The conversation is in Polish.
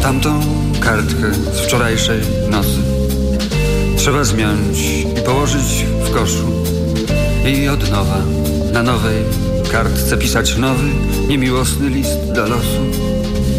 Tamtą kartkę z wczorajszej nocy trzeba zmiąć i położyć w koszu. I od nowa, na nowej kartce pisać nowy, niemiłosny list do losu.